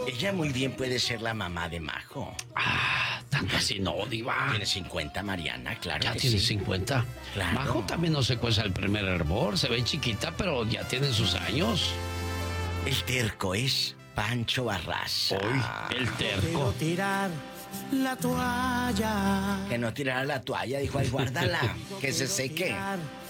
Ella muy bien puede ser la mamá de Majo. Tanto así no, diva. Tiene 50, Mariana, claro. Ya que tiene sí. 50. Claro. Majo también no se cueza el primer hervor. Se ve chiquita, pero ya tiene sus años. El terco es Pancho Barraza. Hoy, el terco. Quiero tirar la toalla. Que no tirara la toalla, dijo, ay, guárdala, que se seque.